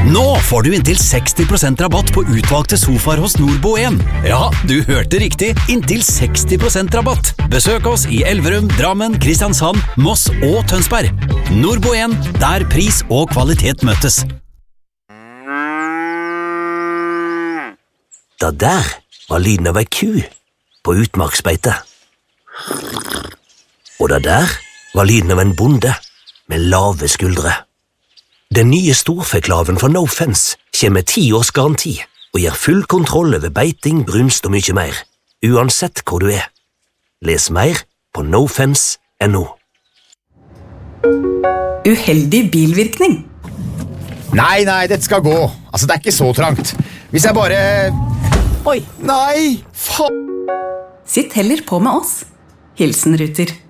Nå får du inntil 60% rabatt på utvalgte sofaer hos Nordbo1. Ja, du hørte riktig. Inntil 60% rabatt. Besøk oss i Elverum, Drammen, Kristiansand, Moss og Tønsberg. Nordbo1, der pris og kvalitet møtes. Da der var lyden av ei ku på utmarksbeite. Og da der var lyden av en bonde med lave skuldre. Den nye storfeklaven fra No Fence kommer med 10 års garanti og gir full kontroll over beiting, brunst og mye mer, uansett hvor du er. Les mer på nofence.no. Uheldig bilvirkning. Nei, dette skal gå. Altså, det er ikke så trangt. Hvis jeg bare... Oi. Nei, faen. Sitt heller på med oss. Hilsen Ruter.